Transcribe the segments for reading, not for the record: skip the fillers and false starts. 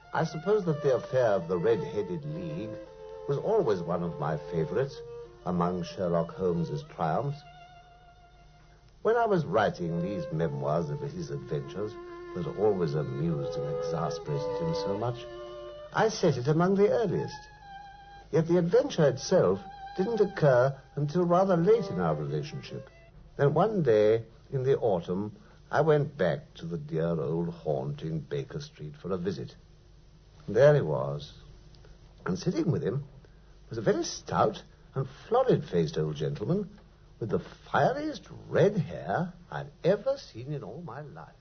I suppose that the affair of the Red-Headed League was always one of my favorites among Sherlock Holmes's triumphs. When I was writing these memoirs of his adventures that always amused and exasperated him so much, I set it among the earliest. Yet the adventure itself didn't occur until rather late in our relationship. Then one day in the autumn, I went back to the dear old haunt in Baker Street for a visit. And there he was. And sitting with him was a very stout and florid-faced old gentleman with the fieriest red hair I'd ever seen in all my life.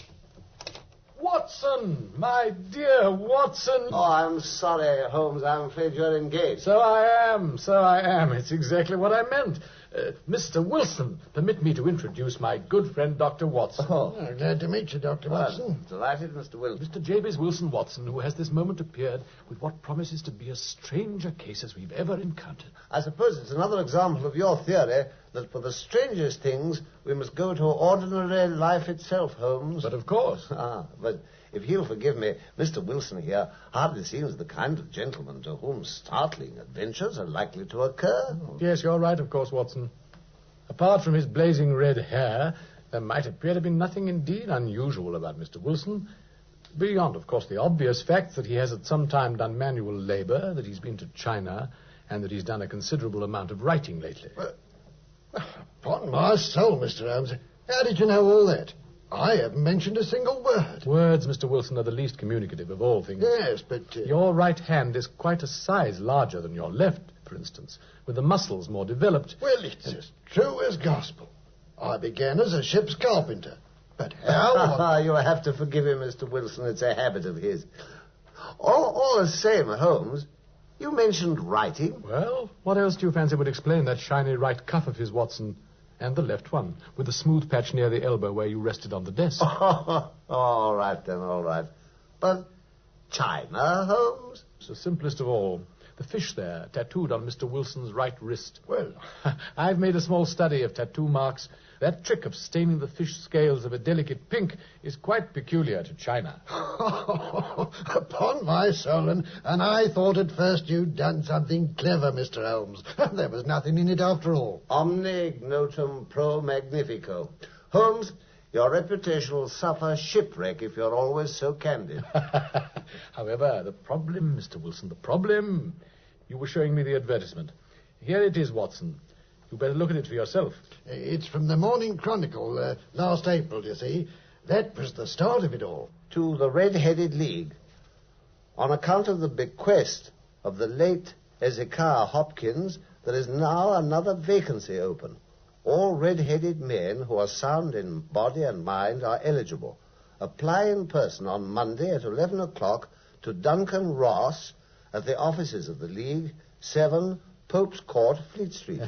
Watson! My dear Watson! Oh, I'm sorry, Holmes. I'm afraid you're engaged. So I am. It's exactly what I meant. Mr. Wilson, permit me to introduce my good friend, Dr. Watson. Oh, glad to meet you, Dr. Watson. Delighted, Mr. Wilson. Mr. Jabez Wilson Watson, who has this moment appeared with what promises to be as strange a case as we've ever encountered. I suppose it's another example of your theory that for the strangest things we must go to ordinary life itself, Holmes. But of course. But if you'll forgive me, Mr. Wilson here hardly seems the kind of gentleman to whom startling adventures are likely to occur. Yes, you're right, of course, Watson. Apart from his blazing red hair, there might appear to be nothing indeed unusual about Mr. Wilson, beyond, of course, the obvious fact that he has at some time done manual labor, that he's been to China, and that he's done a considerable amount of writing lately. Upon my soul, Mr. Holmes, how did you know all that? I haven't mentioned a single word. Words, Mr. Wilson, are the least communicative of all things. Yes, but... Your right hand is quite a size larger than your left, for instance, with the muscles more developed. Well, it's as true as gospel. I began as a ship's carpenter. But how... You'll have to forgive him, Mr. Wilson. It's a habit of his. All the same, Holmes, you mentioned writing. Well, what else do you fancy would explain that shiny right cuff of his, Watson? And the left one, with the smooth patch near the elbow where you rested on the desk. All right, then, all right. But China, Holmes? It's the simplest of all. The fish there, tattooed on Mr. Wilson's right wrist. Well, I've made a small study of tattoo marks. That trick of staining the fish scales of a delicate pink is quite peculiar to China. Upon my soul, and I thought at first you'd done something clever, Mr. Holmes. There was nothing in it after all. Omne ignotum pro magnifico. Holmes, your reputation will suffer shipwreck if you're always so candid. However, the problem, Mr. Wilson, the problem... You were showing me the advertisement. Here it is, Watson. You better look at it for yourself. It's from the Morning Chronicle, last April, you see. That was the start of it all. To the Red-Headed League. On account of the bequest of the late Ezekiah Hopkins, there is now another vacancy open. All red-headed men who are sound in body and mind are eligible. Apply in person on Monday at 11 o'clock to Duncan Ross at the offices of the League, 7 Pope's Court, Fleet Street.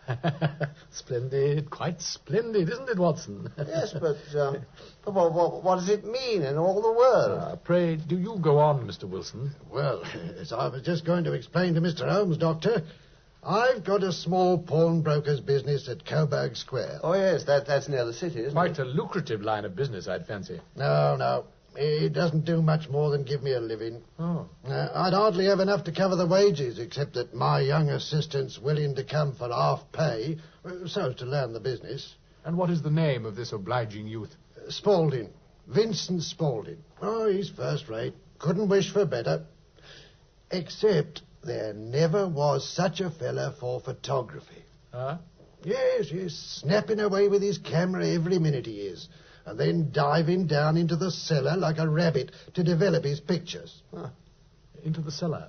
Splendid, quite splendid, isn't it, Watson? Yes, but what does it mean in all the world? Pray, do you go on, Mr. Wilson? Well, as I was just going to explain to Mr. Holmes, Doctor, I've got a small pawnbroker's business at Coburg Square. Oh, yes, that's near the city, isn't Quite it? a lucrative line of business, I'd fancy. No. It doesn't do much more than give me a living. Oh. I'd hardly have enough to cover the wages, except that my young assistant's willing to come for half pay, so as to learn the business. And what is the name of this obliging youth? Spaulding. Vincent Spaulding. Oh, he's first rate. Couldn't wish for better. Except there never was such a fella for photography. Huh? Yes, snapping away with his camera every minute he is, and then diving down into the cellar like a rabbit to develop his pictures. Into the cellar.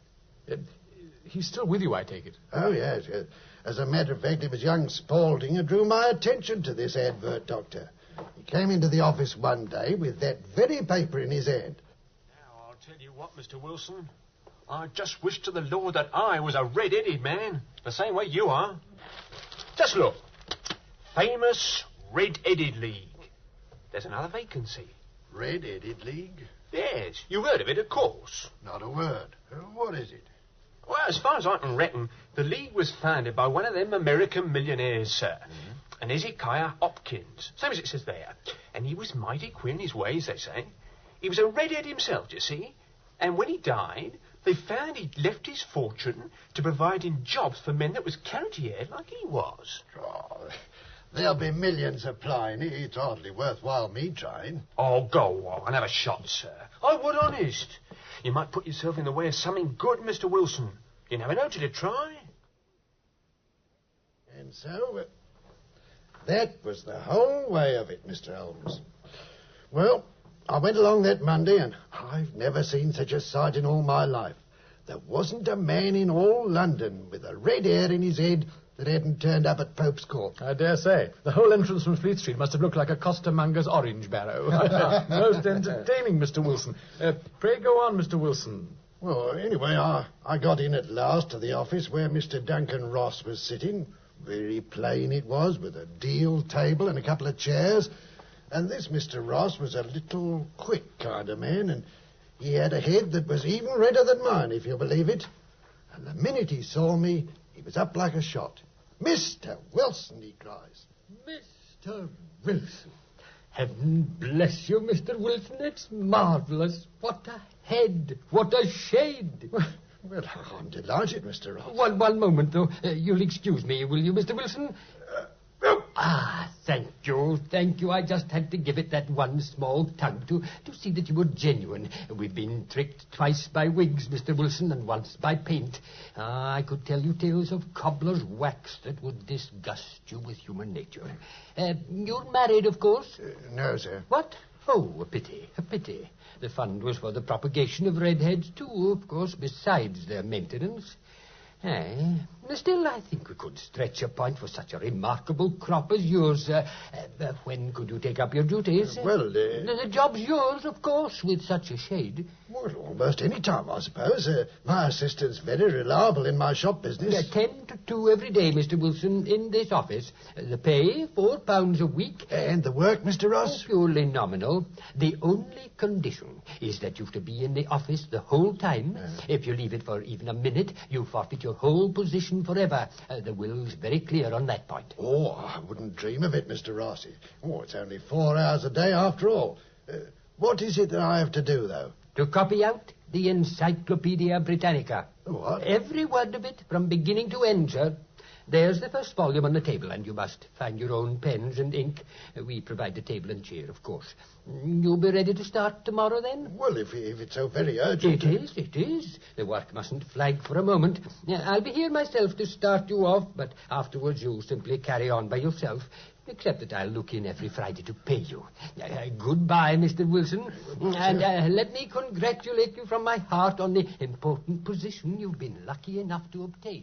He's still with you, I take it. Oh, yes. As a matter of fact, it was young Spaulding who drew my attention to this advert, Doctor. He came into the office one day with that very paper in his hand. Now, I'll tell you what, Mr. Wilson. I just wish to the Lord that I was a red-headed man, the same way you are. Just look. Famous Red-Headed League. There's another vacancy. Red-Headed League? Yes, you've heard of it, of course. Not a word. What is it? Well, as far as I can reckon, the League was founded by one of them American millionaires, sir. An Ezekiah Hopkins, same as it says there. And he was mighty queer in his ways, they say. He was a redhead himself, you see. And when he died, they found he'd left his fortune to providing jobs for men that was county-haired like he was. Oh, there'll be millions applying. It's hardly worthwhile me trying. Oh, go on, have a shot, sir. I would, honest. You might put yourself in the way of something good, Mr. Wilson. You never know till you try. And so, that was the whole way of it, Mr. Holmes. Well, I went along that Monday, and I've never seen such a sight in all my life. There wasn't a man in all London with a red hair in his head that hadn't turned up at Pope's Court. I dare say. The whole entrance from Fleet Street must have looked like a costermonger's orange barrow. Most entertaining, Mr. Wilson. Pray go on, Mr. Wilson. Well, anyway, I got in at last to the office where Mr. Duncan Ross was sitting. Very plain it was, with a deal table and a couple of chairs. And this Mr. Ross was a little quick kind of man, and he had a head that was even redder than mine, if you'll believe it. And the minute he saw me, he was up like a shot. "Mr. Wilson," he cries. Mr. Wilson. Heaven bless you, Mr. Wilson. It's marvellous. What a head. What a shade. Well, I'm delighted, Mr. Ross. One moment, though. You'll excuse me, will you, Mr. Wilson? Thank you, thank you. I just had to give it that one small tug to see that you were genuine. We've been tricked twice by wigs, Mr. Wilson, and once by paint. I could tell you tales of cobbler's wax that would disgust you with human nature. You're married, of course? No, sir. What? Oh, a pity, a pity. The fund was for the propagation of redheads, too, of course, besides their maintenance. Still, I think we could stretch a point for such a remarkable crop as yours. When could you take up your duties? The job's yours, of course, with such a shade. Well, almost any time, I suppose. My assistant's very reliable in my shop business. 10 to 2 every day, Mr. Wilson, in this office. The pay, £4 a week. And the work, Mr. Ross? Purely nominal. The only condition is that you've to be in the office the whole time. If you leave it for even a minute, you forfeit your whole position forever. The will's very clear on that point. Oh, I wouldn't dream of it, Mr. Rossi. Oh, it's only 4 hours a day after all. What is it that I have to do, though? To copy out the Encyclopedia Britannica. What? Every word of it, from beginning to end, sir. There's the first volume on the table, and you must find your own pens and ink. We provide the table and chair, of course. You'll be ready to start tomorrow, then? Well, if it's so very urgent... It is. The work mustn't flag for a moment. I'll be here myself to start you off, but afterwards you simply carry on by yourself, except that I'll look in every Friday to pay you. Goodbye, Mr. Wilson, and let me congratulate you from my heart on the important position you've been lucky enough to obtain.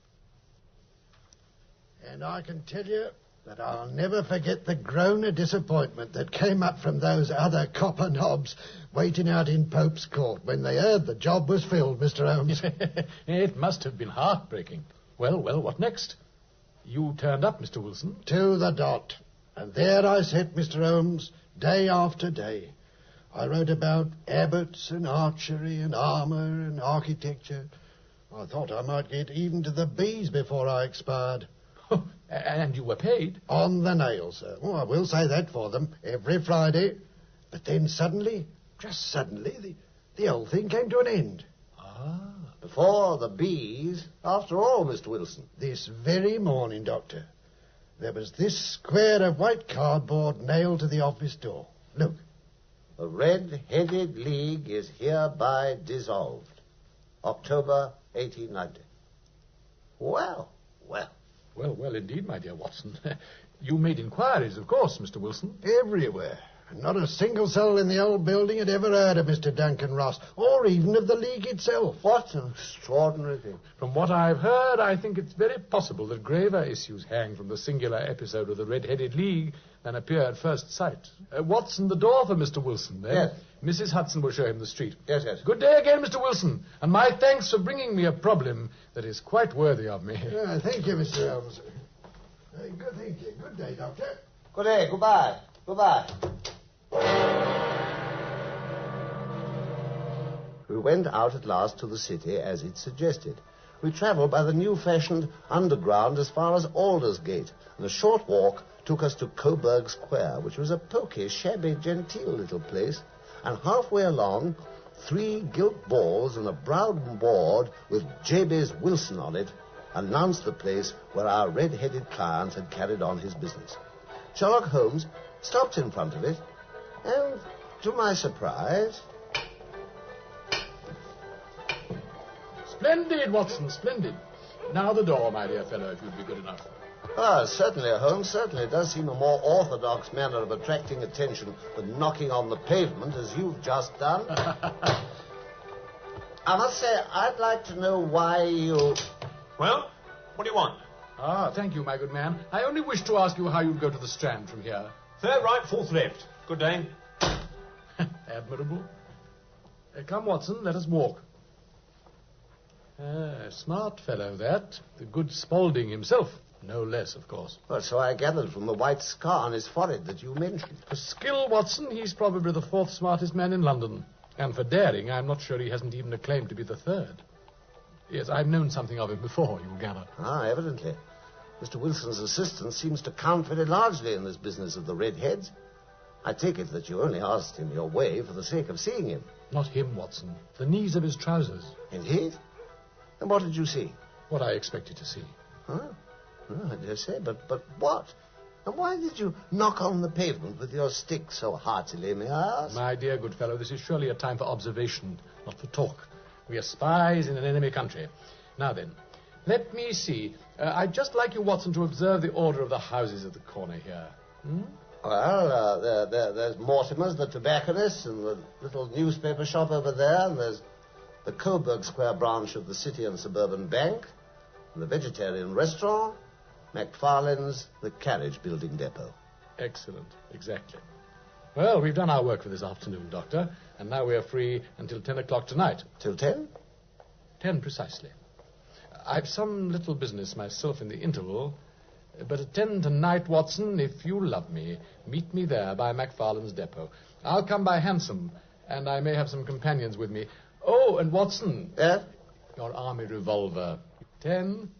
And I can tell you that I'll never forget the groan of disappointment that came up from those other copper knobs waiting out in Pope's Court when they heard the job was filled, Mr. Holmes. It must have been heartbreaking. Well, what next? You turned up, Mr. Wilson. To the dot. And there I sat, Mr. Holmes, day after day. I wrote about abbots and archery and armour and architecture. I thought I might get even to the bees before I expired. And you were paid? On the nail, sir. Oh, I will say that for them, every Friday. But then suddenly, just suddenly, the whole thing came to an end. Before the bees, after all, Mr. Wilson. This very morning, Doctor, there was this square of white cardboard nailed to the office door. Look. The Red-Headed League is hereby dissolved. October 1890. Well. Well, indeed, my dear Watson. You made inquiries, of course, Mr. Wilson. Everywhere. And not a single soul in the old building had ever heard of Mr. Duncan Ross, or even of the League itself. What an extraordinary thing. From what I've heard, I think it's very possible that graver issues hang from the singular episode of the Red-Headed League than appear at first sight. Watson, the door for Mr. Wilson. Yes. Mrs. Hudson will show him the street. Yes. Good day again, Mr. Wilson, and my thanks for bringing me a problem that is quite worthy of me. Thank you, Mr. Holmes. Good, thank you. Good day, Doctor. Good day. Goodbye. We went out at last to the city as it suggested. We travelled by the new-fashioned underground as far as Aldersgate, and a short walk took us to Coburg Square, which was a poky, shabby, genteel little place, and halfway along, 3 gilt balls and a brown board with Jabez Wilson on it announced the place where our red-headed client had carried on his business. Sherlock Holmes stopped in front of it, and, to my surprise... Splendid, Watson, splendid. Now the door, my dear fellow, if you'd be good enough. Ah, certainly, Holmes, certainly. It does seem a more orthodox manner of attracting attention than knocking on the pavement, as you've just done. I must say, I'd like to know why you... Well, what do you want? Ah, thank you, my good man. I only wish to ask you how you'd go to the Strand from here. Third right, fourth left. Good day. Admirable. Come, Watson, let us walk. Smart fellow, that. The good Spaulding himself. No less, of course. Well, so I gathered from the white scar on his forehead that you mentioned. For skill, Watson, he's probably the 4th smartest man in London. And for daring, I'm not sure he hasn't even a claim to be the 3rd. Yes, I've known something of him before, you'll gather. Ah, evidently. Mr. Wilson's assistant seems to count very largely in this business of the redheads. I take it that you only asked him your way for the sake of seeing him. Not him, Watson. The knees of his trousers. Indeed? And what did you see? What I expected to see. Huh? Oh, I dare say, but what? And why did you knock on the pavement with your stick so heartily, may I ask? My dear good fellow, this is surely a time for observation, not for talk. We are spies in an enemy country. Now then, let me see. I'd just like you, Watson, to observe the order of the houses at the corner here. Well, there's Mortimer's, the tobacconist, and the little newspaper shop over there, and there's the Coburg Square branch of the City and Suburban Bank, and the vegetarian restaurant, McFarlane's, the carriage building depot. Excellent, exactly. Well, we've done our work for this afternoon, Doctor, and now we are free until 10 o'clock tonight. Till 10? 10 precisely. I've some little business myself in the interval, but at 10 tonight, Watson, if you love me, meet me there by McFarlane's depot. I'll come by hansom, and I may have some companions with me. Oh, and Watson. Yes? Your army revolver. 10,